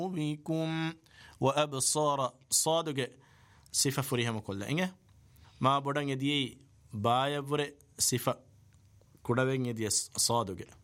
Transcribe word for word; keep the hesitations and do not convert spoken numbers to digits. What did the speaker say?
بكم وأبصار صادق صفة فريهم كل إنه ما بدن يدي بايبر صفة كودبين يدي صادق